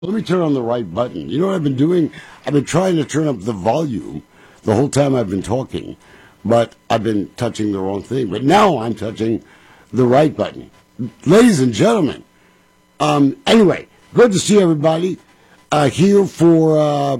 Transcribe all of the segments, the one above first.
Let me turn on the right button. You know what I've been doing? I've been trying to turn up the volume the whole time I've been talking, but I've been touching the wrong thing. But now I'm touching the right button. Ladies and gentlemen, anyway, good to see everybody here for,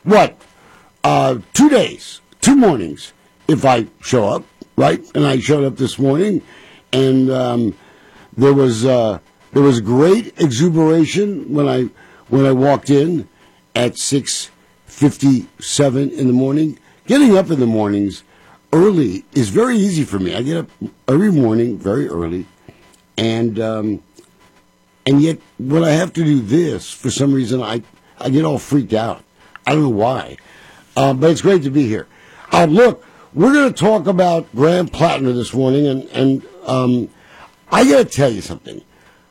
2 days, 2 mornings, if I show up, right? And I showed up this morning, and there was great exuberation when I walked in at 6:57 in the morning. Getting up in the mornings early is very easy for me. I get up every morning very early, and yet when I have to do this, for some reason I get all freaked out. I don't know why, but it's great to be here. Look, we're going to talk about Graham Plattner this morning, and I got to tell you something.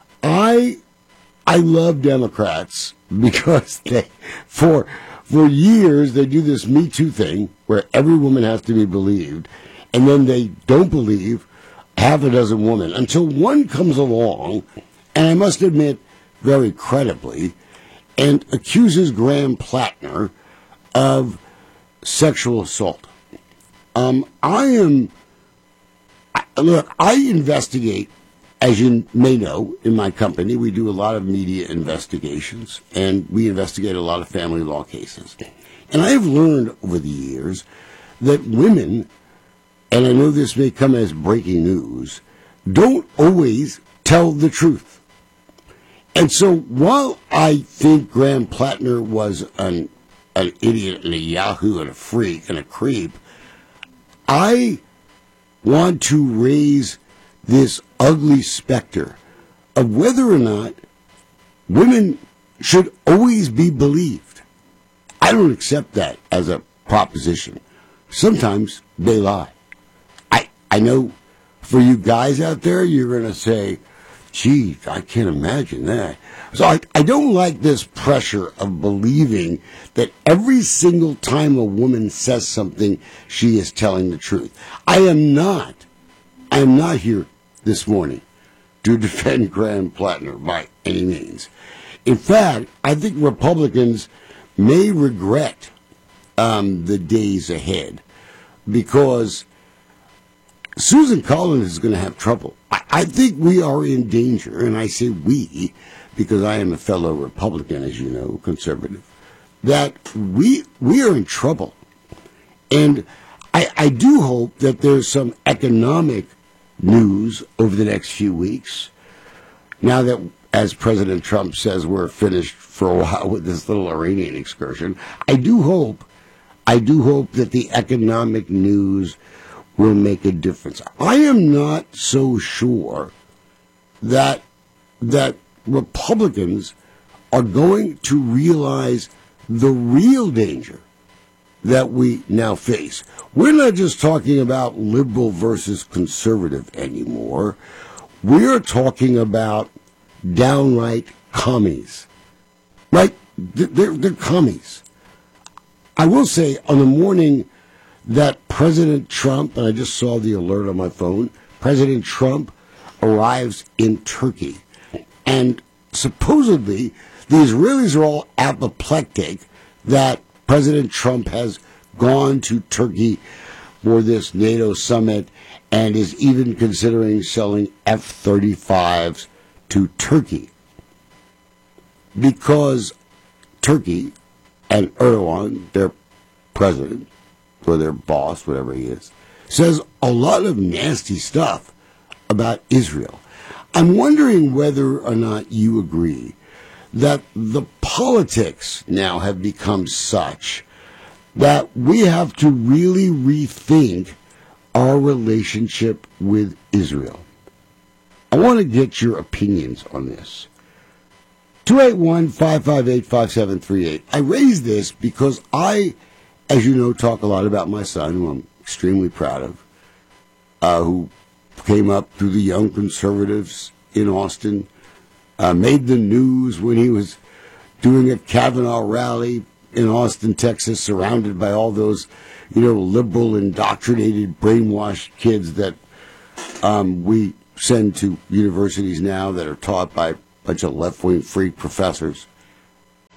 I love Democrats because for years they do this Me Too thing where every woman has to be believed, and then they don't believe half a dozen women until one comes along, and I must admit very credibly, and accuses Graham Plattner of sexual assault. I investigate. As you may know, in my company, we do a lot of media investigations, and we investigate a lot of family law cases. And I have learned over the years that women, and I know this may come as breaking news, don't always tell the truth. And so while I think Graham Plattner was an idiot and a yahoo and a freak and a creep, I want to raise this ugly specter of whether or not women should always be believed. I don't accept that as a proposition. Sometimes they lie. I know for you guys out there, you're going to say, gee, I can't imagine that. So I don't like this pressure of believing that every single time a woman says something, she is telling the truth. I am not here this morning to defend Graham Plattner by any means. In fact, I think Republicans may regret the days ahead because Susan Collins is going to have trouble. I think we are in danger, and I say we because I am a fellow Republican, as you know, conservative, that we are in trouble. And I do hope that there's some economic news over the next few weeks. Now that, as President Trump says, we're finished for a while with this little Iranian excursion, I do hope that the economic news will make a difference. I am not so sure that Republicans are going to realize the real danger that we now face. We're not just talking about liberal versus conservative anymore. We're talking about downright commies. Right? They're commies. I will say, on the morning that President Trump, and I just saw the alert on my phone, President Trump arrives in Turkey. And supposedly, the Israelis are all apoplectic that President Trump has gone to Turkey for this NATO summit and is even considering selling F-35s to Turkey. Because Turkey and Erdogan, their president, or their boss, whatever he is, says a lot of nasty stuff about Israel. I'm wondering whether or not you agree that the politics now have become such that we have to really rethink our relationship with Israel. I want to get your opinions on this. 281-558-5738. I raise this because I, as you know, talk a lot about my son, who I'm extremely proud of, who came up through the Young Conservatives in Austin, made the news when he was doing a Kavanaugh rally in Austin, Texas, surrounded by all those, liberal, indoctrinated, brainwashed kids that we send to universities now that are taught by a bunch of left-wing freak professors.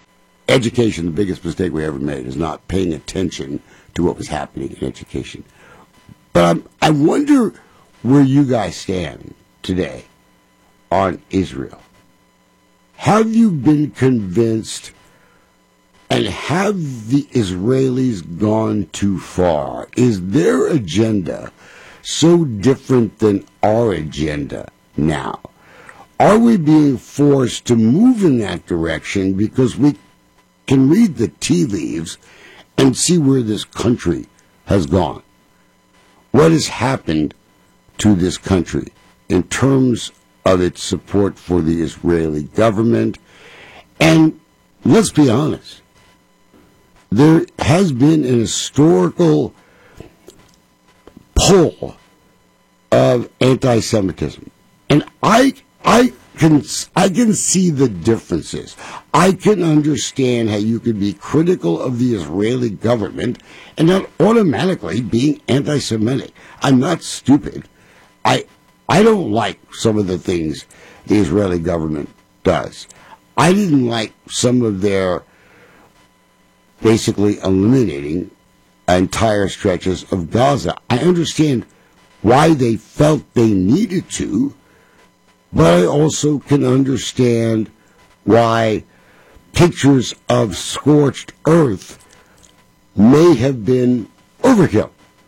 education, the biggest mistake we ever made is not paying attention to what was happening in education. But I wonder where you guys stand today on Israel. Have you been convinced, and have the Israelis gone too far? Is their agenda so different than our agenda now? Are we being forced to move in that direction because we can read the tea leaves and see where this country has gone? What has happened to this country in terms of its support for the Israeli government? And let's be honest, there has been an historical pull of anti-Semitism. And I can see the differences. I can understand how you could be critical of the Israeli government and not automatically being anti-Semitic. I'm not stupid. I don't like some of the things the Israeli government does. I didn't like some of their basically eliminating entire stretches of Gaza. I understand why they felt they needed to, but I also can understand why pictures of scorched earth may have been overkill.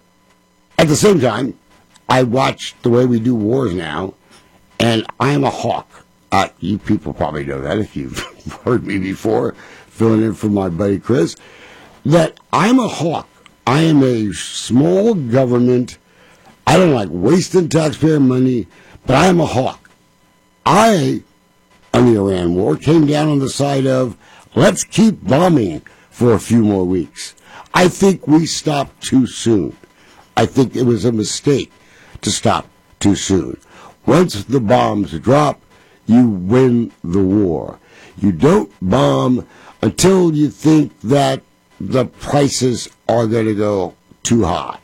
At the same time, I watch the way we do wars now, and I am a hawk. You people probably know that if you've heard me before, filling in for my buddy Chris, that I'm a hawk. I am a small government. I don't like wasting taxpayer money, but I am a hawk. I, on the Iran war, came down on the side of, let's keep bombing for a few more weeks. I think we stopped too soon. I think it was a mistake to stop too soon. Once the bombs drop, you win the war. You don't bomb until you think that the prices are going to go too high,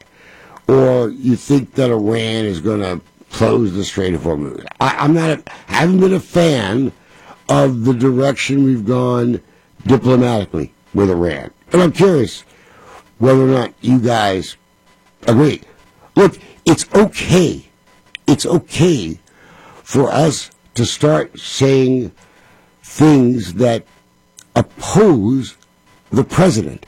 or you think that Iran is going to close the Strait of Hormuz. I haven't been a fan of the direction we've gone diplomatically with Iran. And I'm curious whether or not you guys agree. Look, it's okay. It's okay for us to start saying things that oppose the president.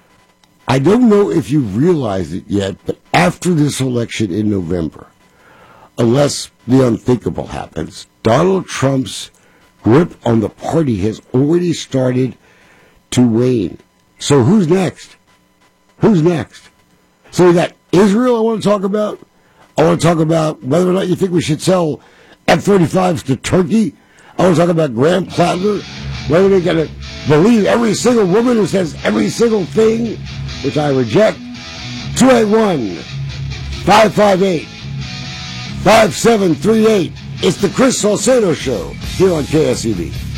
I don't know if you realize it yet, but after this election in November, unless the unthinkable happens, Donald Trump's grip on the party has already started to wane. So who's next? Who's next? So we got Israel I want to talk about. I want to talk about whether or not you think we should sell F-35s to Turkey. I want to talk about Graham Plattner, whether we're going to believe every single woman who says every single thing, which I reject. 281-558-5738. It's the Chris Salcedo Show here on KSEV.